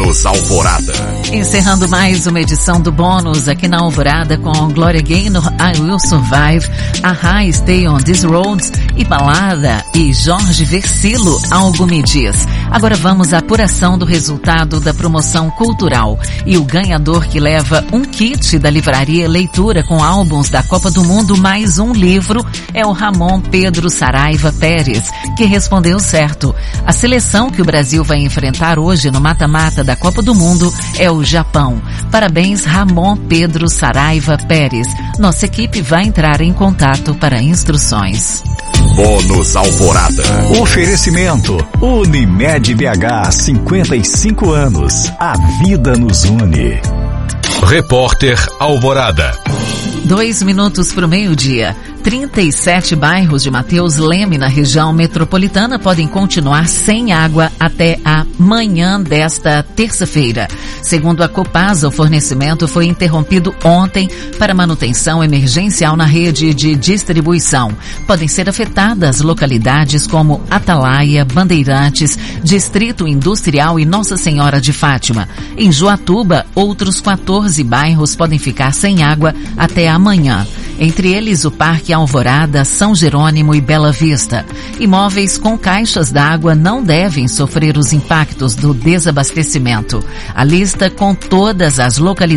Bônus Alvorada. Encerrando mais uma edição do Bônus aqui na Alvorada com Gloria Gaynor, I Will Survive, A Stay on These Roads e Balada e Jorge Versilo, Algo Me Diz. Agora vamos à apuração do resultado da promoção cultural. E o ganhador que leva um kit da livraria Leitura com álbuns da Copa do Mundo mais um livro é o Ramon Pedro Saraiva Pérez, que respondeu certo. A seleção que o Brasil vai enfrentar hoje no mata-mata da Copa do Mundo é o Japão. Parabéns, Ramon Pedro Saraiva Pérez. Nossa equipe vai entrar em contato para instruções. Bônus Alvorada. Oferecimento Unimed BH, 55 anos. A vida nos une. Repórter Alvorada. 2 minutos para o meio-dia. 37 bairros de Mateus Leme, na região metropolitana, podem continuar sem água até a manhã desta terça-feira. Segundo a Copasa, o fornecimento foi interrompido ontem para manutenção emergencial na rede de distribuição. Podem ser afetadas localidades como Atalaia, Bandeirantes, Distrito Industrial e Nossa Senhora de Fátima. Em Joatuba, outros 14 bairros podem ficar sem água até amanhã. Entre eles, o Parque Alvorada, São Jerônimo e Bela Vista. Imóveis com caixas d'água não devem sofrer os impactos do desabastecimento. A lista com todas as localidades